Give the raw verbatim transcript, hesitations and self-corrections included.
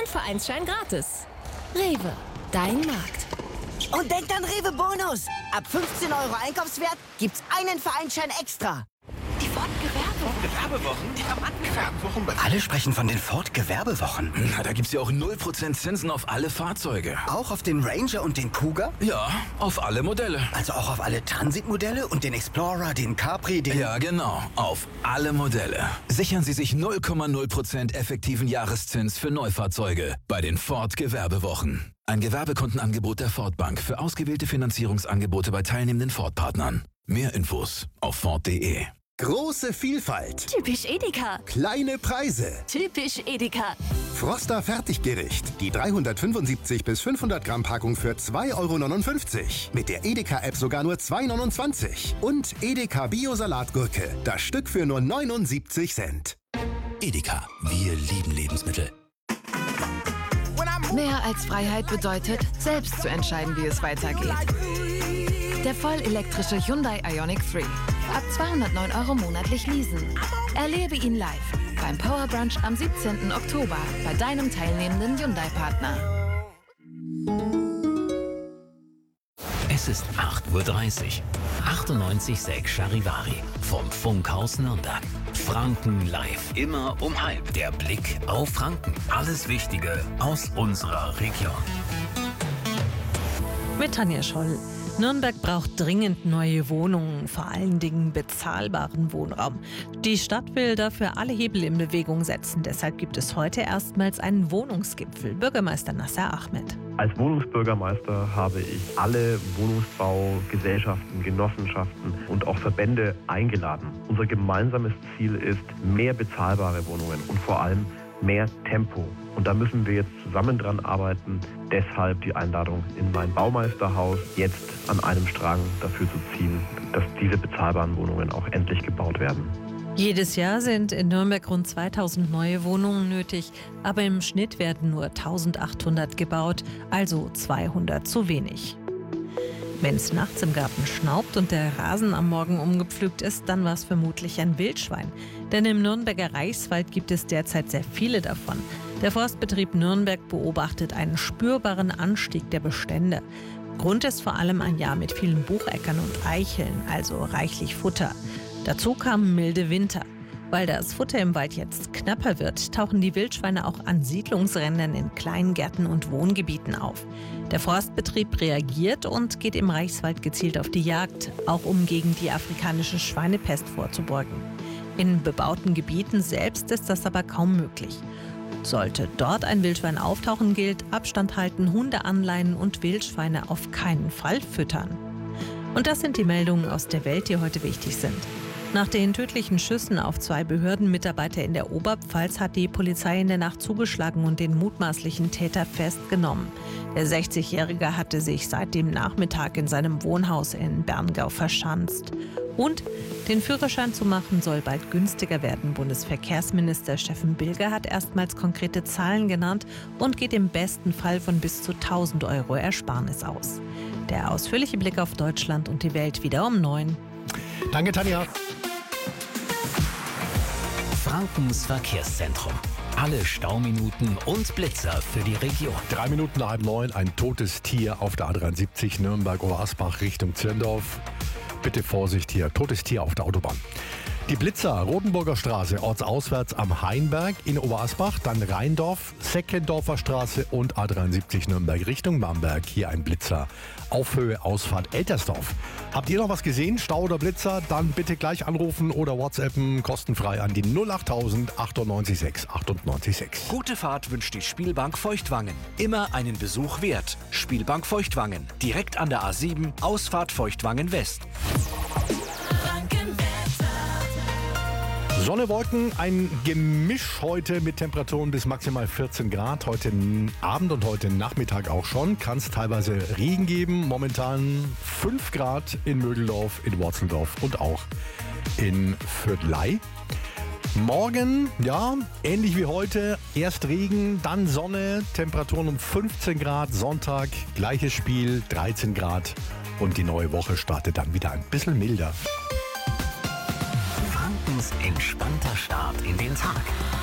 Vereinsschein gratis. Rewe, dein Markt. Und denkt an Rewe Bonus. Ab fünfzehn Euro Einkaufswert gibt's einen Vereinsschein extra. Die Ford-Gewerbewochen. Gewerbewochen? Diamanten-Gewerbewochen. Alle sprechen von den Ford-Gewerbewochen. Na, da gibt's ja auch null Prozent Zinsen auf alle Fahrzeuge. Auch auf den Ranger und den Kuga? Ja, auf alle Modelle. Also auch auf alle Transit-Modelle und den Explorer, den Capri, den... Ja, genau. Auf alle Modelle. Sichern Sie sich null Komma null Prozent effektiven Jahreszins für Neufahrzeuge bei den Ford-Gewerbewochen. Ein Gewerbekundenangebot der Ford Bank für ausgewählte Finanzierungsangebote bei teilnehmenden Ford-Partnern. Mehr Infos auf Ford punkt de. Große Vielfalt. Typisch Edeka. Kleine Preise. Typisch Edeka. Froster Fertiggericht. Die dreihundertfünfundsiebzig bis fünfhundert Gramm Packung für zwei Euro neunundfünfzig. Mit der Edeka-App sogar nur zwei Euro neunundzwanzig. Und Edeka Bio-Salatgurke. Das Stück für nur neunundsiebzig Cent. Edeka. Wir lieben Lebensmittel. Mehr als Freiheit bedeutet, selbst zu entscheiden, wie es weitergeht. Der vollelektrische Hyundai Ioniq drei. Ab zweihundertneun Euro monatlich leasen. Erlebe ihn live beim Power Brunch am siebzehnten Oktober bei deinem teilnehmenden Hyundai-Partner. Es ist acht Uhr dreißig. achtundneunzig Komma sechs Charivari vom Funkhaus Nürnberg. Franken live. Immer um halb. Der Blick auf Franken. Alles Wichtige aus unserer Region. Mit Tanja Scholl. Nürnberg braucht dringend neue Wohnungen, vor allen Dingen bezahlbaren Wohnraum. Die Stadt will dafür alle Hebel in Bewegung setzen. Deshalb gibt es heute erstmals einen Wohnungsgipfel. Bürgermeister Nasser Ahmed. Als Wohnungsbürgermeister habe ich alle Wohnungsbaugesellschaften, Genossenschaften und auch Verbände eingeladen. Unser gemeinsames Ziel ist mehr bezahlbare Wohnungen und vor allem mehr Tempo. Und da müssen wir jetzt zusammen dran arbeiten. Deshalb die Einladung in mein Baumeisterhaus, jetzt an einem Strang dafür zu ziehen, dass diese bezahlbaren Wohnungen auch endlich gebaut werden. Jedes Jahr sind in Nürnberg rund zweitausend neue Wohnungen nötig, aber im Schnitt werden nur eintausendachthundert gebaut, also zweihundert zu wenig. Wenn es nachts im Garten schnaubt und der Rasen am Morgen umgepflügt ist, dann war es vermutlich ein Wildschwein. Denn im Nürnberger Reichswald gibt es derzeit sehr viele davon. Der Forstbetrieb Nürnberg beobachtet einen spürbaren Anstieg der Bestände. Grund ist vor allem ein Jahr mit vielen Bucheckern und Eicheln, also reichlich Futter. Dazu kamen milde Winter. Weil das Futter im Wald jetzt knapper wird, tauchen die Wildschweine auch an Siedlungsrändern in Kleingärten und Wohngebieten auf. Der Forstbetrieb reagiert und geht im Reichswald gezielt auf die Jagd, auch um gegen die afrikanische Schweinepest vorzubeugen. In bebauten Gebieten selbst ist das aber kaum möglich. Sollte dort ein Wildschwein auftauchen, gilt Abstand halten, Hunde anleihen und Wildschweine auf keinen Fall füttern. Und das sind die Meldungen aus der Welt, die heute wichtig sind. Nach den tödlichen Schüssen auf zwei Behördenmitarbeiter in der Oberpfalz hat die Polizei in der Nacht zugeschlagen und den mutmaßlichen Täter festgenommen. Der sechzigjährige hatte sich seit dem Nachmittag in seinem Wohnhaus in Berngau verschanzt. Und den Führerschein zu machen soll bald günstiger werden. Bundesverkehrsminister Steffen Bilger hat erstmals konkrete Zahlen genannt und geht im besten Fall von bis zu tausend Euro Ersparnis aus. Der ausführliche Blick auf Deutschland und die Welt wieder um neun. Danke, Tanja. Frankens Verkehrszentrum. Alle Stauminuten und Blitzer für die Region. Drei Minuten nach halb neun, ein totes Tier auf der A dreiundsiebzig Nürnberg-Oberasbach Richtung Zirndorf. Bitte Vorsicht hier, totes Tier auf der Autobahn. Die Blitzer, Rotenburger Straße, ortsauswärts am Hainberg in Oberasbach, dann Rheindorf, Seckendorfer Straße und A dreiundsiebzig Nürnberg Richtung Bamberg. Hier ein Blitzer auf Höhe Ausfahrt Eltersdorf. Habt ihr noch was gesehen, Stau oder Blitzer? Dann bitte gleich anrufen oder WhatsAppen kostenfrei an die null achttausend achtundneunzig sechs achtundneunzig sechs. Gute Fahrt wünscht die Spielbank Feuchtwangen. Immer einen Besuch wert. Spielbank Feuchtwangen. Direkt an der A sieben, Ausfahrt Feuchtwangen West. Sonne, Wolken, ein Gemisch heute mit Temperaturen bis maximal vierzehn Grad. Heute Abend und heute Nachmittag auch schon. Kann es teilweise Regen geben. Momentan fünf Grad in Mögeldorf, in Worzeldorf und auch in Vödlei. Morgen, ja, ähnlich wie heute, erst Regen, dann Sonne, Temperaturen um fünfzehn Grad. Sonntag, gleiches Spiel, dreizehn Grad. Und die neue Woche startet dann wieder ein bisschen milder. Frankens entspannter Start in den Tag.